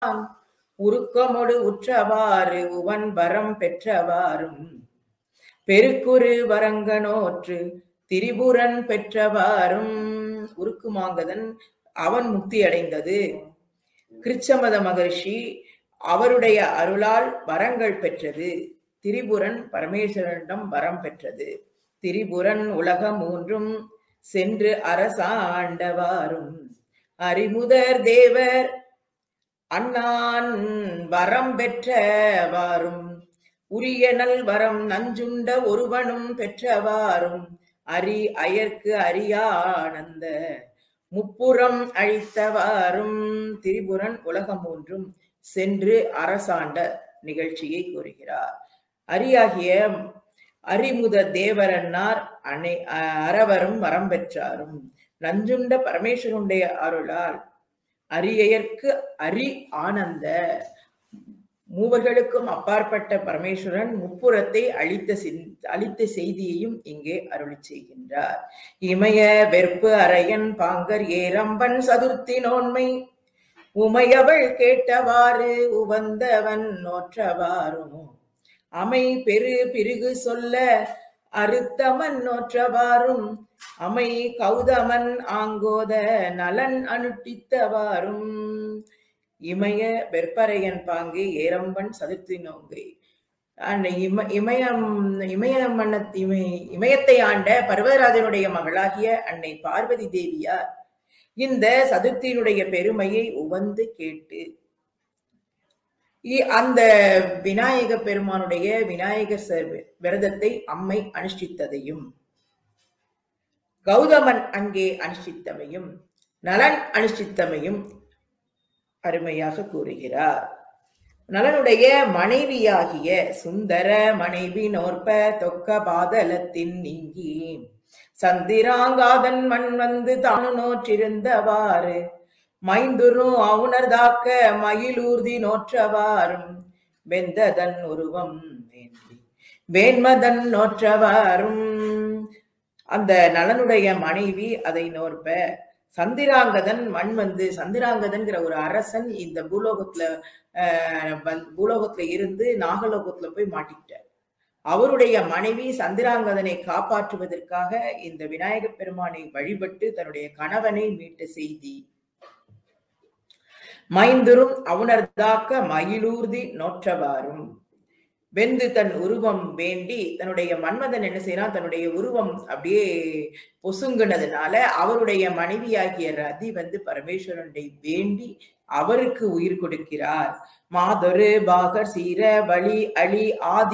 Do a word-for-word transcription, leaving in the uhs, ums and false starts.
உருக்கமொடு உற்றவாறு உவன் வரம் பெற்றவாறும் பெருக்குரு வரங்கனோற்று திரிபுரன் பெற்றவாறும். உருக்குமாங்கதன் அவன் முக்தி அடைந்தது. கிருச்சமத மகர்ஷி அவருடைய அருளால் வரங்கள் பெற்றது. திரிபுரன் பரமேஸ்வரனிடம் வரம் பெற்றது. திரிபுரன் உலகம் மூன்றும் சென்று அரசாண்டவாறும் அறிமுதர் தேவர் அண்ணான் வரம் பெற்றவாறும் உரியனல் வரம் நஞ்சுண்ட ஒருவனும் பெற்றவாறும் அரி அயர்க்கு அரியானந்த முப்புறம் அழித்தவாறும். திரிபுரன் உலகம் மூன்றும் சென்று அரசாண்ட நிகழ்ச்சியை கூறுகிறார். அரியாகிய அறிமுத தேவரன்னார் அனை அறவரும் வரம் பெற்றாரும் நஞ்சுண்ட பரமேஸ்வரனுடைய அருளால் அரியற்கு அரி ஆனந்த மூவர்களுக்கும் அப்பாற்பட்ட பரமேஸ்வரன் முப்புறத்தை அழித்த அழித்த செய்தியையும் இங்கே அருளி செய்கின்றார். இமய வெற்பு அரையன் பாங்கர் ஏரம்பன் சதுர்த்தி நோன்மை உமையவள் கேட்டவாறு உவந்தவன் நோற்றவாறும் அமை பெரு பிருகு சொல்ல அறுத்தமன் நோற்றவாறும் அமை கௌதமன் ஆங்கோத நலன் அனுட்டித்தவாறும். இமய வெற்பரையன் பாங்கு ஏரம்பன் சதுர்த்தி நோங்கை அந்த இம இமயம் இமயம் இமய இமயத்தை ஆண்ட பர்வதராஜனுடைய மகளாகிய அன்னை பார்வதி தேவியார் இந்த சதுர்த்தியினுடைய பெருமையை உவந்து கேட்டு அந்த விநாயக பெருமானுடைய விநாயகர் விரதத்தை அம்மை அனுஷ்டித்ததையும் கௌதமன் அங்கே அனுஷ்டித்தமையும் நலன் அனுஷ்டித்தமையும் அருமையாக கூறுகிறார். நலனுடைய மனைவியாகிய சுந்தர மனைவி நோற்ப தொக்க பாதலத்தின் நீங்கி சந்திராங்காதன் மண் வந்து தானு நோற்றிருந்தவாறு மைந்துரும் அவுணர்தாக்க மயிலூர்தி நோற்றவாறும் வெந்ததன் உருவம் வேண்டி வேண்மதன் நோற்றவாறும். அந்த நலனுடைய மனைவி அதை நோற்ப சந்திராங்கதன் மண் வந்து சந்திராங்கதன்கிற ஒரு அரசன் இந்த பூலோகத்துல அஹ் பூலோகத்துல இருந்து நாகலோகத்துல போய் மாட்டிக்கிட்டார். அவருடைய மனைவி சந்திராங்கதனை காப்பாற்றுவதற்காக இந்த விநாயக பெருமானை வழிபட்டு தன்னுடைய கணவனை மீட்ட செய்தி மைந்துரும் அவுணர்தாக்க மயிலூர்தி நோற்றவாறும் வெந்து தன் உருவம் வேண்டி தன்னுடைய மன்மதன் என்ன செய்யறான், தன்னுடைய உருவம் அப்படியே பொசுங்குனதுனால அவருடைய மனைவியாகிய ரதி வந்து பரமேஸ்வரனை வேண்டி அவருக்கு உயிர் கொடுக்கிறார். மாதொரு பாகர் சீர வழி அழி ஆதி